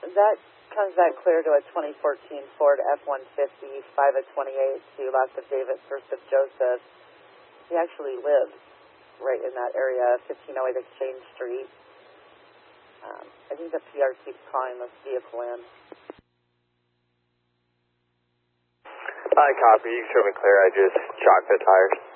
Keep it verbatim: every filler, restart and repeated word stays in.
that comes back clear to a twenty fourteen Ford F one fifty, five of twenty-eight to last of David, first of Joseph. He actually lives right in that area, fifteen oh eight Exchange Street. Um, I think the P R keeps calling this vehicle in. I copy. You can show me clear. I just chocked the tires.